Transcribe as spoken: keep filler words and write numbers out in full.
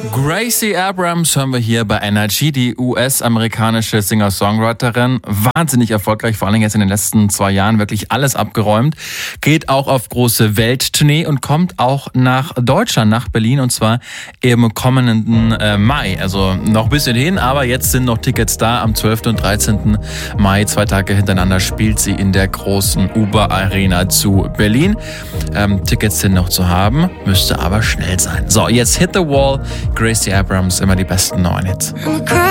Gracie Abrams hören wir hier bei Energy, die U S-amerikanische Singer-Songwriterin. Wahnsinnig erfolgreich, vor allem jetzt in den letzten zwei Jahren wirklich alles abgeräumt. Geht auch auf große Welttournee und kommt auch nach Deutschland, nach Berlin, und zwar im kommenden äh, Mai. Also noch ein bisschen hin, aber jetzt sind noch Tickets da. Am zwölften und dreizehnten Mai, zwei Tage hintereinander, spielt sie in der großen Uber Arena zu Berlin. Ähm, Tickets sind noch zu haben, müsste aber schnell sein. So, jetzt Hit the Wall, Gracie Abrams, immer die besten neuen Hits.